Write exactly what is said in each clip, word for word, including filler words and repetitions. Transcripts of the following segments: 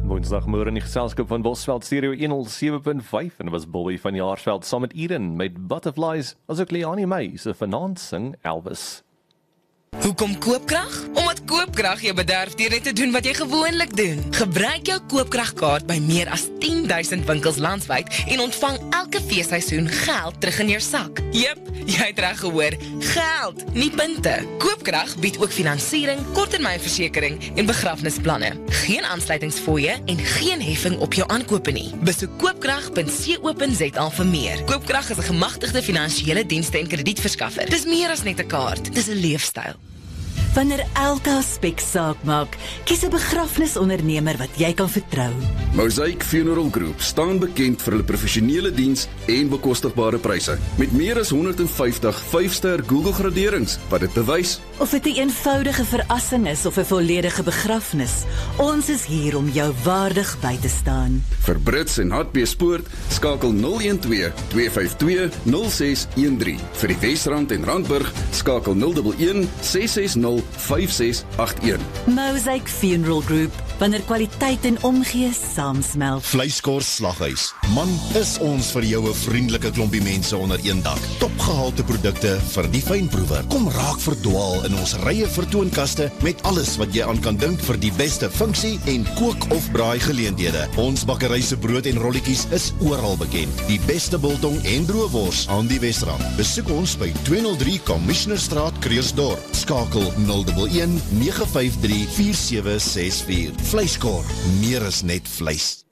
Woensdagmôre in die geselskap van Bosveld Stereo honderd sewe punt vyf en dit was Bobby van Jaarsveld saam met Eden met Butterflies, asook Leonie May se vanaand sing Elvis. Hoekom koopkrag? Omdat koopkrag jou bederf deur net te doen wat jy gewoonlik doen. Gebruik jou koopkragkaart by meer as tien duisend winkels landwyd en ontvang elke feesseisoen geld terug in jou sak. Jep, jy het reg gehoor, geld, nie punte. Koopkrag bied ook finansiering, korttermynversekering en begrafnisplanne. Geen aansluitingsfooie en geen heffing op jou aankope nie. Besoek koopkrag punt co punt za vir meer. Koopkrag is 'n gemagtigde finansiële dienste en kredietverskaffer. Dis meer as net 'n kaart, dis 'n leefstyl. Wanneer elke aspek saak maak, kies 'n begrafnisondernemer wat jy kan vertrou. Mosaic Funeral Group staan bekend vir hulle professionele diens en bekostigbare pryse. Met meer as honderd en vyftig vyf-ster Google graderings wat dit bewys. Of dit 'n eenvoudige verrassing is of 'n volledige begrafnis, ons is hier om jou waardig by te staan. Vir Brits en Hartbeespoort, skakel nul een twee, twee vyf twee, nul ses een drie. Vir die Wesrand en Randburg, skakel nul een een, ses ses nul, vyf ses agt een. Mosaic Funeral Group, wanneer kwaliteit en omgee saamsmelt. Vleiskors Slaghuis. Man, is ons vir jou 'n vriendelike klompie mense onder een dak. Topgehalte produkte vir die fynproewer. Kom raak verdwaal in ons rye vertoonkaste met alles wat jy aan kan dink vir die beste funksie en kook of braai geleenthede. Ons bakkery se brood en rolletjies is oral bekend. Die beste biltong en droewors aan die Wesrand. Besoek ons by tweehonderd drie Commissionerstraat, Kreersdorp. Skakel nul een een, nege vyf drie, vier sewe ses vier. Vleiskor, meer as net vleis.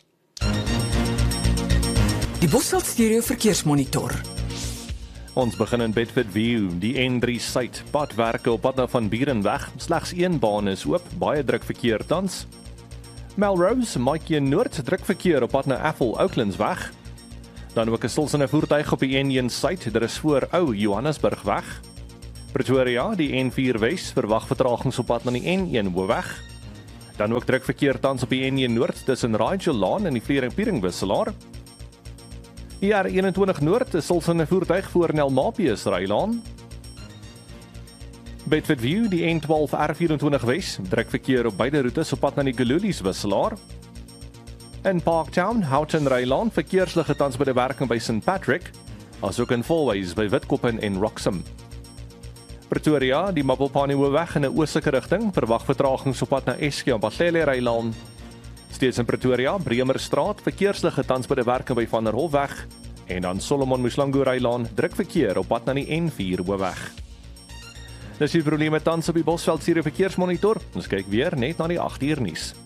Die Bosveld Stereo verkeersmonitor. Ons begin in Bedford View, die N drie suid, padwerke op pad na Van Burenweg, slegs een baan is oop, baie druk verkeer tans. Melrose, Maatjie Noord, druk verkeer op pad na Apple Oaklands weg. Dan ook 'n stilsynne voertuig op die N een suid, daar is voor ou Johannesburg weg. Pretoria, die N vier Wes, verwag vertragings op pad na die N een Hoofweg. Dan ook druk verkeer tans op die N een Noord tussen Rigel Laan en die Vliering-Piering wisselaar. Die R eenentwintig Noord is stilsynne voertuig voor Nelmapius Rylaan. Bedford View, die N twaalf R vyf Wes, druk verkeer op beide roetes op pad na die Gululies wisselaar. In Parktown, Houghton Rylaan, verkeersligte tans by die werking by Saint Patrick, asook in Fourways by Witkoppen en Roxham. Pretoria, die Mabopane Hoofweg in 'n oostelike rigting, verwag vertragings op pad na Eskie en Batlele Rylaan. Steeds in Pretoria, Bremerstraat, verkeersligte tans by die werking by Van der Hofweg, en dan Solomon Muslango Rylaan, druk verkeer op pad na die N vier Hoofweg. Dis die probleme tans op die Bosveld Stereo verkeersmonitor. Ons kyk weer net na die agt uur nuus.